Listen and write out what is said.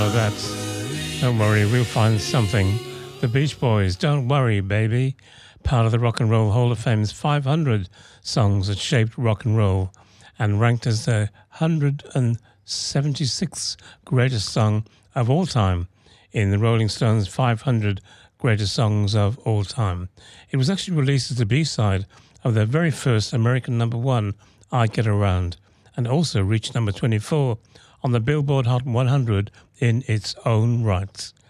Don't worry, we'll find something. The Beach Boys, Don't Worry, Baby, part of the Rock and Roll Hall of Fame's 500 songs that shaped rock and roll and ranked as the 176th greatest song of all time in the Rolling Stones 500 greatest songs of all time. It was actually released as the B-side of their very first American number one, I Get Around, and also reached number 24 on the Billboard Hot 100 in its own right.